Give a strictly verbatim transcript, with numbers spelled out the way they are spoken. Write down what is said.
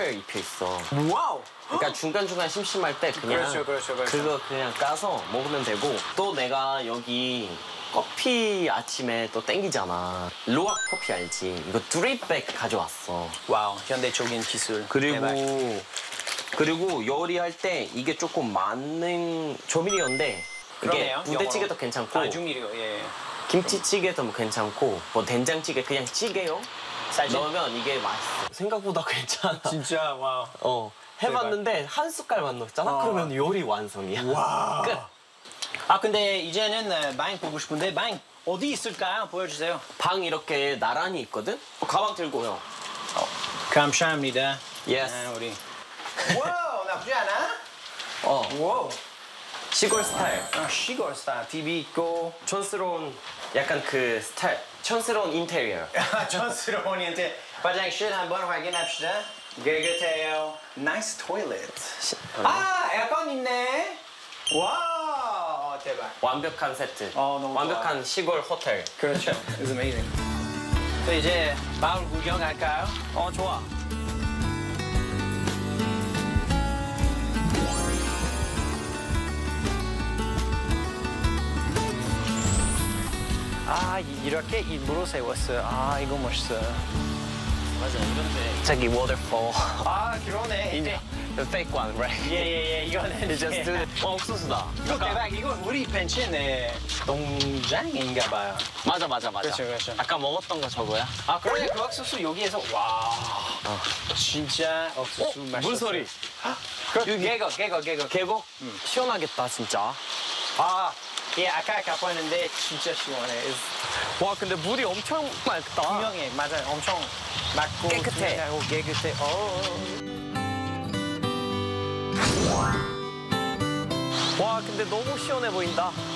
슈퍼 입혀 있어. 와우. 그러니까 중간중간 심심할 때 그냥 그렇죠, 그렇죠, 그렇죠. 그거 그냥 까서 먹으면 되고 또 내가 여기 커피 아침에 또 땡기잖아. 루아 커피 알지? 이거 드립백 가져왔어. 와우, 현대적인 기술. 그리고 대박. 그리고 요리할 때 이게 조금 많은 조미료인데 이게 그러네요, 부대찌개도 영어로. 괜찮고 아, 중미리요, 예. 김치찌개도 뭐 괜찮고 뭐 된장찌개 그냥 찌개요? 사실 넣으면 이게 맛있어. 생각보다 괜찮아. 진짜 와우. 어 해봤는데 한 숟갈만 넣었잖아. 어. 그러면 요리 완성이야. 와. 끝. 아 근데 이제는 방 보고 싶은데 방 어디 있을까요? 보여주세요. 방 이렇게 나란히 있거든. 가방 들고요. 어, 감사합니다. Yes. 아, 우리. 와우 나쁘지 않아? 어 와우. 시골 스타일. 아, 시골 스타일 티비 있고. 촌스러운 약간 그 스타일. 촌스러운 인테리어. 촌스러운 인테 화장실 한번 확인합시다. 깨끗해요. Nice toilet. 아 에어컨 있네. 와 대박. 완벽한 세트. 어, 너무 완벽한 좋아. 시골 호텔. 그렇죠. It's amazing. 또 이제 마을 구경 갈까요? 어 좋아. 아 이- 이렇게 일부러 세웠어요. 아 이거 멋있어요. 맞아 이런데. 저기 waterfall. 아 그러네. 이제 the fake one, right? 예예예 이거는 It's just do it. 어 옥수수다. 이거 대박. 이거 우리 펜션의 농장인가 봐요. 맞아 맞아 맞아. 그렇죠, 그렇죠. 아까 먹었던 거 저거야? 아 그러네 그 옥수수 여기에서 와 진짜 옥수수 맛있어. 물소리. 그 개거 개거 개거. 계곡? 시원하겠다 진짜. 아 예, 아까 가봤는데 진짜 시원해. 와 근데 물이 엄청 맑다. 분명해, 맞아요. 엄청 맑고 깨끗해. 투명하고 깨끗해. 어. 와 근데 너무 시원해 보인다.